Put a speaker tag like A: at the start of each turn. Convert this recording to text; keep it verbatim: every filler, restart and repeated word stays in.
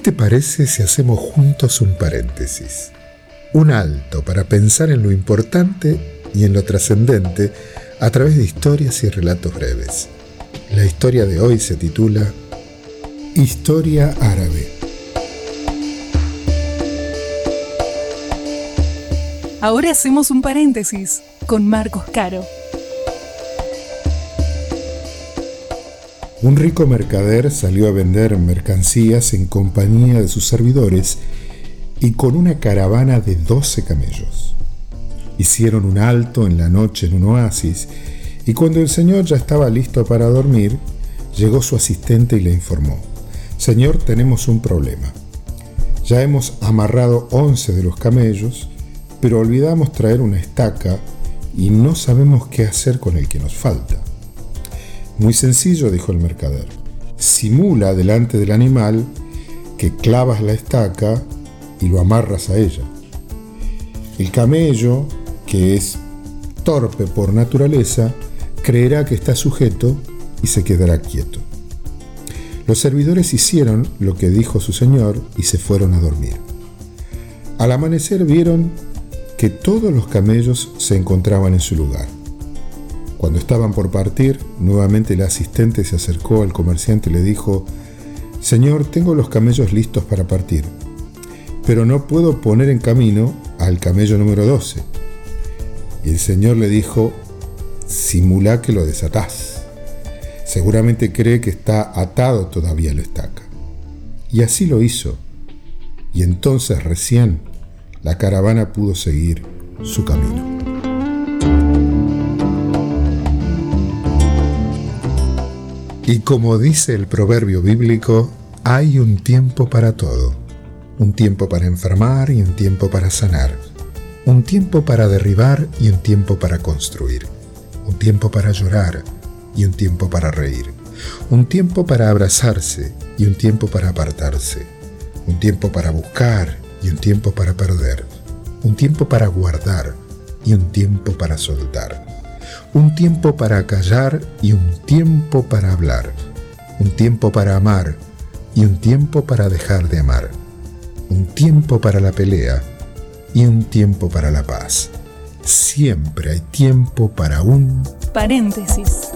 A: te parece si hacemos juntos un paréntesis? Un alto para pensar en lo importante y en lo trascendente a través de historias y relatos breves. La historia de hoy se titula Historia Árabe.
B: Ahora hacemos un paréntesis con Marcos Caro.
A: Un rico mercader salió a vender mercancías en compañía de sus servidores y con una caravana de doce camellos. Hicieron un alto en la noche en un oasis y cuando el señor ya estaba listo para dormir, llegó su asistente y le informó: «Señor, tenemos un problema. Ya hemos amarrado once de los camellos, pero olvidamos traer una estaca y no sabemos qué hacer con el que nos falta». «Muy sencillo», dijo el mercader. «Simula delante del animal que clavas la estaca y lo amarras a ella. El camello, que es torpe por naturaleza, creerá que está sujeto y se quedará quieto». Los servidores hicieron lo que dijo su señor y se fueron a dormir. Al amanecer vieron que todos los camellos se encontraban en su lugar. Cuando estaban por partir, nuevamente el asistente se acercó al comerciante y le dijo: «Señor, tengo los camellos listos para partir, pero no puedo poner en camino al camello número doce». Y el señor le dijo: «Simulá que lo desatás. Seguramente cree que está atado todavía a la estaca». Y así lo hizo. Y entonces recién la caravana pudo seguir su camino. Y como dice el proverbio bíblico, hay un tiempo para todo. Un tiempo para enfermar y un tiempo para sanar. Un tiempo para derribar y un tiempo para construir. Un tiempo para llorar y un tiempo para reír. Un tiempo para abrazarse y un tiempo para apartarse. Un tiempo para buscar y un tiempo para perder. Un tiempo para guardar y un tiempo para soltar. Un tiempo para callar y un tiempo para hablar. Un tiempo para amar y un tiempo para dejar de amar. Un tiempo para la pelea y un tiempo para la paz. Siempre hay tiempo para un
B: paréntesis.